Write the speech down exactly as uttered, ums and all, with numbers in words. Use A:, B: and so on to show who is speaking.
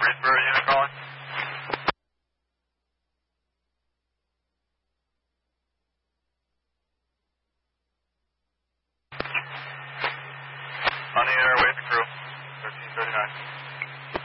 A: Breedsboro unit calling. On the air with the crew.